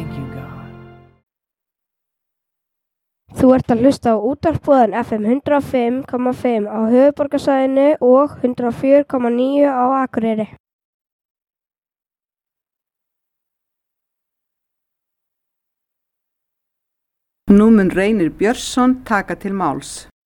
Thank you, God. Þú ert að hlusta á útvarpsbúðan FM 105,5 á höfuðborgarsvæðinu og 104,9 á Akureyri. Nú mun Reynir Björnsson taka til máls.